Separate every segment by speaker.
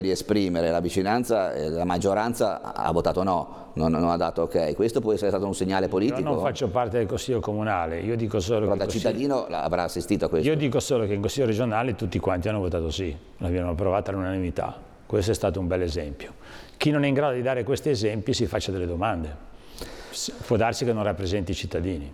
Speaker 1: di esprimere la vicinanza, la maggioranza ha votato no, non ha dato ok. Questo può essere stato un segnale politico?
Speaker 2: Io non faccio parte del Consiglio Comunale, io dico solo
Speaker 1: però
Speaker 2: che
Speaker 1: da cittadino avrà assistito a questo.
Speaker 2: Io dico solo che in Consiglio regionale tutti quanti hanno votato sì, l'abbiamo approvata all'unanimità. Questo è stato un bel esempio. Chi non è in grado di dare questi esempi si faccia delle domande. Può darsi che non rappresenti i cittadini.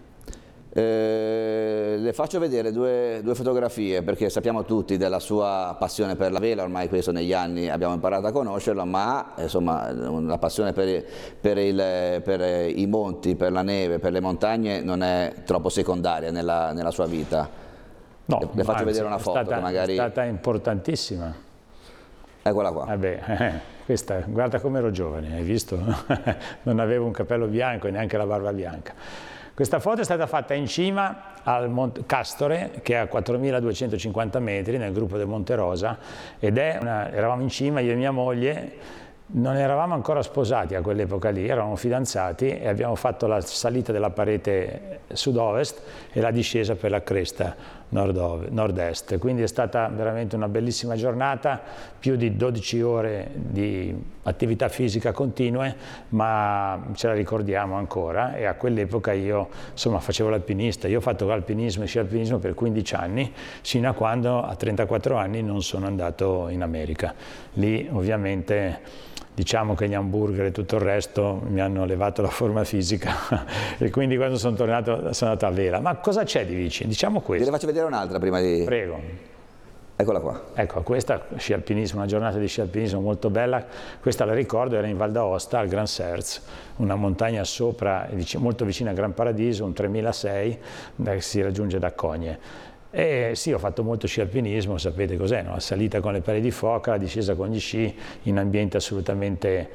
Speaker 1: Le faccio vedere due fotografie, perché sappiamo tutti della sua passione per la vela, ormai questo negli anni abbiamo imparato a conoscerla, ma insomma la passione per i monti, per la neve, per le montagne non è troppo secondaria nella sua vita.
Speaker 2: No,
Speaker 1: le faccio vedere una foto che magari...
Speaker 2: È stata importantissima.
Speaker 1: Eccola qua.
Speaker 2: Questa, guarda come ero giovane, hai visto? Non avevo un capello bianco e neanche la barba bianca. Questa foto è stata fatta in cima al Monte Castore, che è a 4.250 metri nel gruppo del Monte Rosa, ed eravamo in cima, io e mia moglie, non eravamo ancora sposati a quell'epoca lì, eravamo fidanzati e abbiamo fatto la salita della parete sud-ovest e la discesa per la cresta nord-est, quindi è stata veramente una bellissima giornata, più di 12 ore di attività fisica continue, ma ce la ricordiamo ancora. E a quell'epoca io insomma facevo l'alpinista, io ho fatto alpinismo e sci alpinismo per 15 anni, sino a quando a 34 anni non sono andato in America. Lì ovviamente diciamo che gli hamburger e tutto il resto mi hanno levato la forma fisica e quindi quando sono tornato sono andato a vela. Ma cosa c'è di vicino? Diciamo questo.
Speaker 1: Te ne faccio vedere un'altra prima di...
Speaker 2: Prego.
Speaker 1: Eccola qua.
Speaker 2: Ecco, questa sci alpinismo, una giornata di sci alpinismo molto bella. Questa la ricordo, era in Val d'Aosta, al Gran Serz, una montagna sopra, molto vicina a Gran Paradiso, un 3006 che si raggiunge da Cogne. E sì, ho fatto molto sci alpinismo, sapete cos'è, no? La salita con le pale di foca, la discesa con gli sci in ambiente assolutamente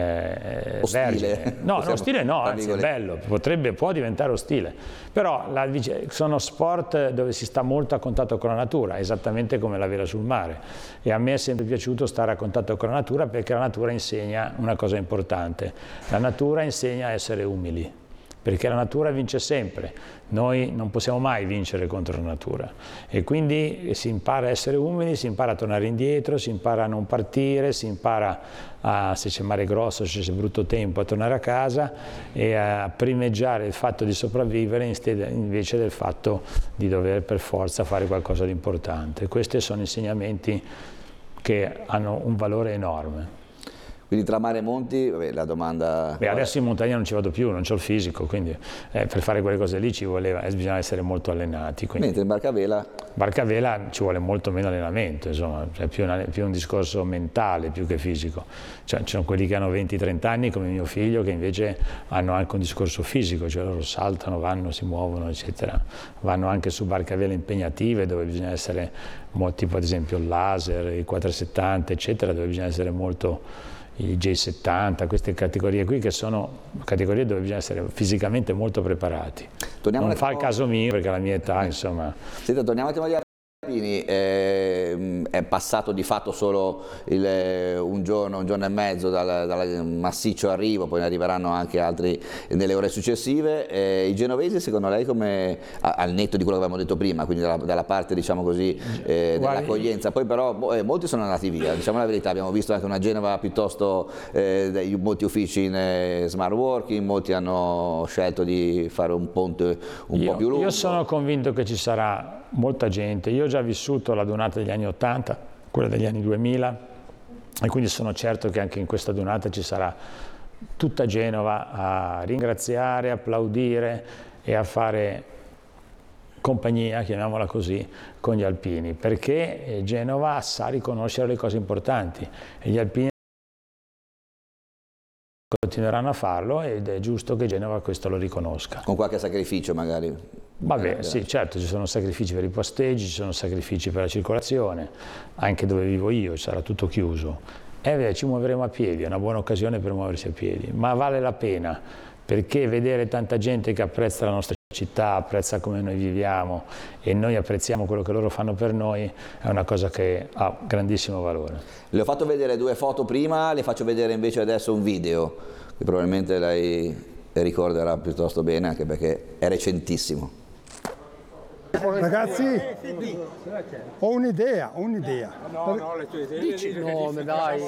Speaker 2: vergine. No, ostile no, anzi è bello, può diventare ostile, però sono sport dove si sta molto a contatto con la natura, esattamente come la vela sul mare, e a me è sempre piaciuto stare a contatto con la natura, perché la natura insegna una cosa importante, la natura insegna a essere umili. Perché la natura vince sempre, noi non possiamo mai vincere contro la natura e quindi si impara a essere umili, si impara a tornare indietro, si impara a non partire, si impara se c'è mare grosso, se c'è brutto tempo, a tornare a casa e a primeggiare il fatto di sopravvivere invece del fatto di dover per forza fare qualcosa di importante. Questi sono insegnamenti che hanno un valore enorme.
Speaker 1: Quindi tra mare e monti, la domanda...
Speaker 2: Adesso in montagna non ci vado più, non c'ho il fisico, quindi per fare quelle cose lì bisogna essere molto allenati.
Speaker 1: Mentre in barcavela?
Speaker 2: Barcavela ci vuole molto meno allenamento, insomma, è più un discorso mentale più che fisico. Cioè, ci sono quelli che hanno 20-30 anni, come mio figlio, che invece hanno anche un discorso fisico, cioè loro saltano, vanno, si muovono, eccetera. Vanno anche su barcavele impegnative, dove bisogna essere, tipo ad esempio il laser, i 470, eccetera, dove bisogna essere molto... i J70, queste categorie qui che sono categorie dove bisogna essere fisicamente molto preparati. Non fa il caso mio perché alla mia età, insomma.
Speaker 1: Senta, torniamo al tema di alpini, è passato di fatto solo un giorno e mezzo dal massiccio arrivo, poi ne arriveranno anche altri nelle ore successive. I genovesi secondo lei come, al netto di quello che avevamo detto prima, quindi dalla parte diciamo così dell'accoglienza, poi però molti sono andati via, diciamo la verità, abbiamo visto anche una Genova piuttosto, molti uffici in smart working, molti hanno scelto di fare un ponte un po' più lungo.
Speaker 2: Io sono convinto che ci sarà molta gente, io ho già vissuto la donata degli anni 80, quella degli anni 2000 e quindi sono certo che anche in questa donata ci sarà tutta Genova a ringraziare, applaudire e a fare compagnia, chiamiamola così, con gli alpini, perché Genova sa riconoscere le cose importanti e gli alpini continueranno a farlo ed è giusto che Genova questo lo riconosca.
Speaker 1: Con qualche sacrificio magari?
Speaker 2: Vabbè, sì, certo, ci sono sacrifici per i posteggi, ci sono sacrifici per la circolazione, anche dove vivo io sarà tutto chiuso. Ci muoveremo a piedi, è una buona occasione per muoversi a piedi, ma vale la pena, perché vedere tanta gente che apprezza la nostra città, apprezza come noi viviamo e noi apprezziamo quello che loro fanno per noi, è una cosa che ha grandissimo valore.
Speaker 1: Le ho fatto vedere due foto prima, le faccio vedere invece adesso un video, che probabilmente lei ricorderà piuttosto bene, anche perché è recentissimo.
Speaker 3: Ragazzi, ho un'idea.
Speaker 4: No, le tue idee. Dici il nome, dai.